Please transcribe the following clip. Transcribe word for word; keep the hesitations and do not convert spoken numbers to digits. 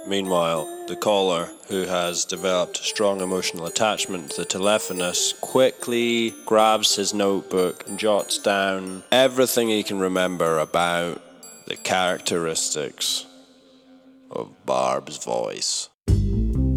Meanwhile, the caller, who has developed a strong emotional attachment to the telephonist, quickly grabs his notebook and jots down everything he can remember about the characteristics of Barb's voice.